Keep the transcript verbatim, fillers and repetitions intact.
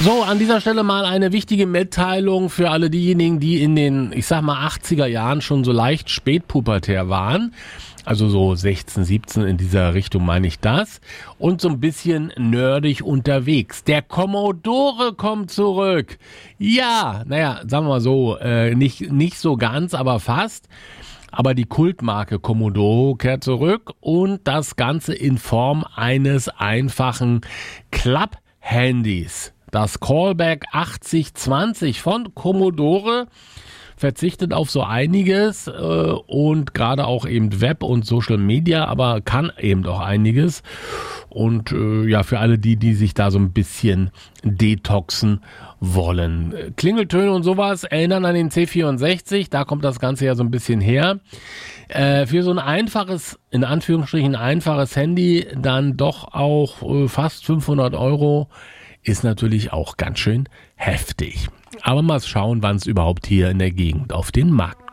So, an dieser Stelle mal eine wichtige Mitteilung für alle diejenigen, die in den, ich sag mal, achtziger Jahren schon so leicht spätpubertär waren. Also so sechzehn, siebzehn, in dieser Richtung meine ich das. Und so ein bisschen nerdig unterwegs. Der Commodore kommt zurück. Ja, naja, sagen wir mal so, äh, nicht, nicht so ganz, aber fast. Aber die Kultmarke Commodore kehrt zurück und das Ganze in Form eines einfachen Klapp-Handys. Das Callback achtzig zwanzig von Commodore verzichtet auf so einiges äh, und gerade auch eben Web und Social Media, aber kann eben auch einiges. Und äh, ja, für alle die, die sich da so ein bisschen detoxen wollen. Klingeltöne und sowas erinnern an den C vierundsechzig, da kommt das Ganze ja so ein bisschen her. Äh, für so ein einfaches, in Anführungsstrichen einfaches Handy, dann doch auch äh, fast fünfhundert Euro, ist natürlich auch ganz schön heftig. Aber mal schauen, wann es überhaupt hier in der Gegend auf den Markt